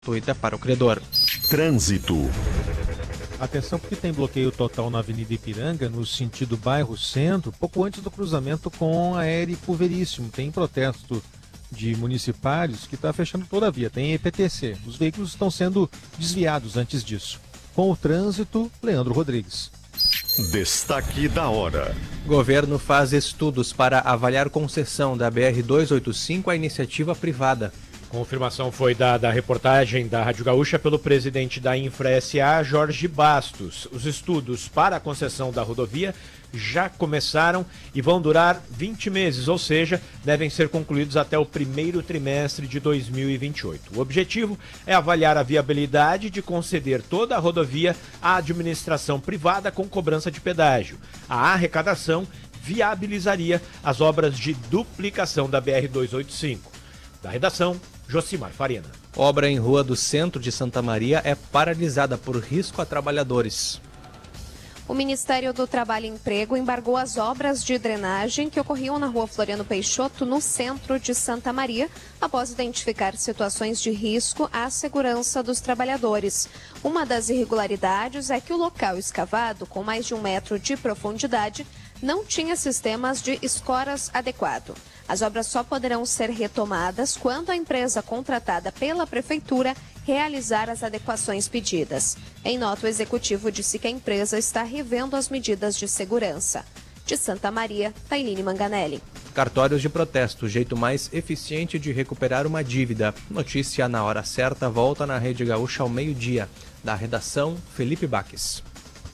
gratuita para o credor. Trânsito. Atenção, porque tem bloqueio total na Avenida Ipiranga, no sentido bairro-centro, pouco antes do cruzamento com a Érico Veríssimo. Tem protesto de municipários que está fechando toda a via, tem EPTC. Os veículos estão sendo desviados antes disso. Com o trânsito, Leandro Rodrigues. Destaque da hora. Governo faz estudos para avaliar concessão da BR-285 à iniciativa privada. Confirmação foi dada à reportagem da Rádio Gaúcha pelo presidente da Infra SA, Jorge Bastos. Os estudos para a concessão da rodovia já começaram e vão durar 20 meses, ou seja, devem ser concluídos até o primeiro trimestre de 2028. O objetivo é avaliar a viabilidade de conceder toda a rodovia à administração privada com cobrança de pedágio. A arrecadação viabilizaria as obras de duplicação da BR-285. Da redação, Josimar Farina. Obra em rua do centro de Santa Maria é paralisada por risco a trabalhadores. O Ministério do Trabalho e Emprego embargou as obras de drenagem que ocorriam na rua Floriano Peixoto, no centro de Santa Maria, após identificar situações de risco à segurança dos trabalhadores. Uma das irregularidades é que o local escavado, com mais de 1 metro de profundidade, não tinha sistemas de escoras adequado. As obras só poderão ser retomadas quando a empresa contratada pela Prefeitura realizar as adequações pedidas. Em nota, o executivo disse que a empresa está revendo as medidas de segurança. De Santa Maria, Tailine Manganelli. Cartórios de protesto, jeito mais eficiente de recuperar uma dívida. Notícia na hora certa, volta na Rede Gaúcha ao meio-dia. Da redação, Felipe Baques.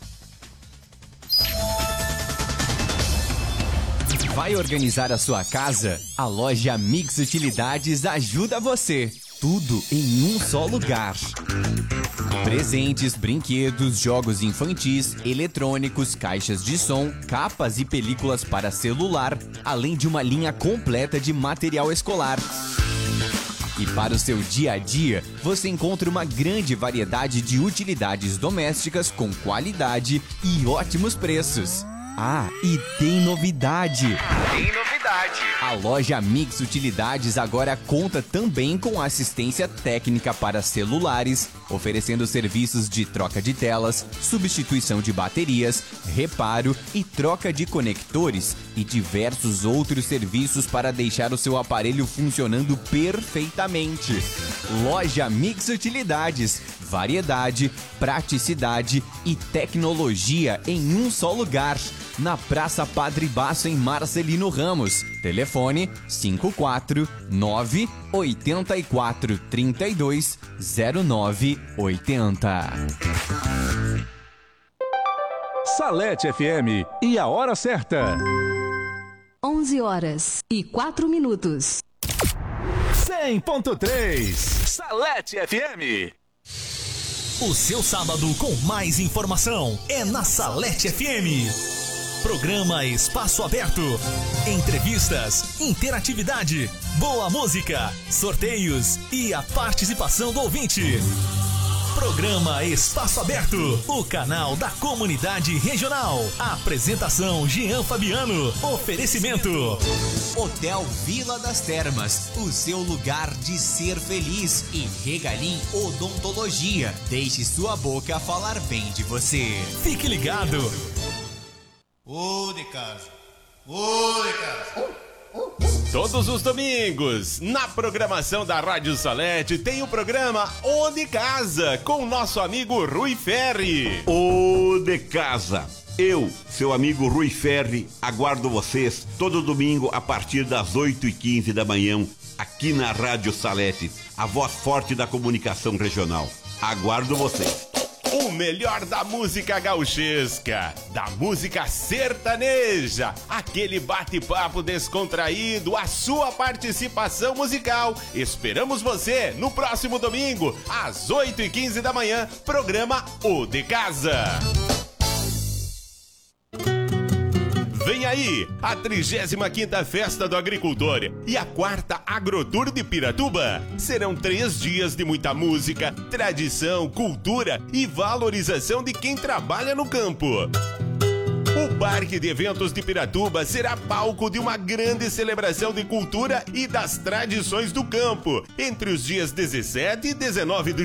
Vai organizar a sua casa? A loja Mix Utilidades ajuda você. Tudo em um só lugar. Presentes, brinquedos, jogos infantis, eletrônicos, caixas de som, capas e películas para celular, além de uma linha completa de material escolar. E para o seu dia a dia, você encontra uma grande variedade de utilidades domésticas com qualidade e ótimos preços. Ah, e tem novidade! A loja Mix Utilidades agora conta também com assistência técnica para celulares, oferecendo serviços de troca de telas, substituição de baterias, reparo e troca de conectores e diversos outros serviços para deixar o seu aparelho funcionando perfeitamente. Loja Mix Utilidades, variedade, praticidade e tecnologia em um só lugar. Na Praça Padre Basso, em Marcelino Ramos. Telefone 54984320980. Salete FM e a hora certa. 11h04. 100.3 Salete FM. O seu sábado com mais informação é na Salete FM. Programa Espaço Aberto. Entrevistas, interatividade, boa música, sorteios e a participação do ouvinte. Programa Espaço Aberto, o canal da comunidade regional. Apresentação Jean Fabiano. Oferecimento Hotel Vila das Termas, o seu lugar de ser feliz. E Regalim Odontologia. Deixe sua boca falar bem de você. Fique ligado. Ô de casa. Ô de casa. Todos os domingos, na programação da Rádio Salete, tem o programa O de Casa, com o nosso amigo Rui Ferri. O de Casa. Eu, seu amigo Rui Ferri, aguardo vocês todo domingo a partir das 8h15 da manhã, aqui na Rádio Salete, a voz forte da comunicação regional. Aguardo vocês. O melhor da música gauchesca, da música sertaneja, aquele bate-papo descontraído, a sua participação musical. Esperamos você no próximo domingo, às 8h15 da manhã, programa O de Casa. Vem aí a 35ª Festa do Agricultor e a 4ª Agrotour de Piratuba. Serão 3 dias de muita música, tradição, cultura e valorização de quem trabalha no campo. O Parque de Eventos de Piratuba será palco de uma grande celebração de cultura e das tradições do campo, entre os dias 17 e 19 de